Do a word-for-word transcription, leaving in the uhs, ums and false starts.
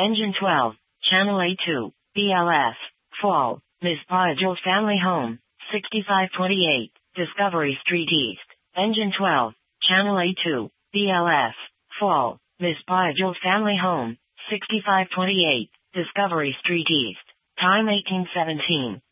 Engine twelve, Channel A two, B L F, Fall, Miz Pajil's family home, sixty-five twenty-eight, Discovery Street East. Engine twelve, Channel A two, B L F, Fall, Miz Pajil's family home, sixty-five twenty-eight, Discovery Street East. Time eighteen seventeen.